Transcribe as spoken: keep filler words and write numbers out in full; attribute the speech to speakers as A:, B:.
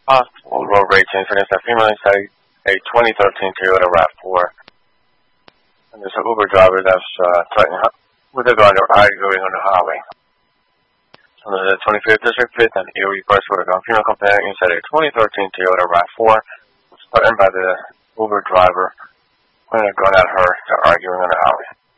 A: Possible road rage incidents. A female inside a twenty thirteen Toyota RAV four. And there's an Uber driver that's uh, threatening with a gun or arguing on the highway. On the twenty-fifth District, fifth and Erie First, with a gun. Female companion inside a twenty thirteen Toyota RAV four was threatened by the Uber driver pointing a gun at her. They're arguing on the highway.